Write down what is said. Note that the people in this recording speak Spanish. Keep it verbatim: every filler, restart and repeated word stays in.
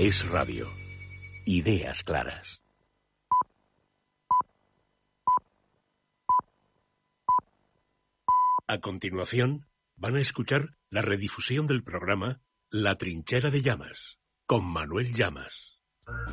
Es Radio. Ideas claras. A continuación, van a escuchar la redifusión del programa La Trinchera de Llamas, con Manuel Llamas.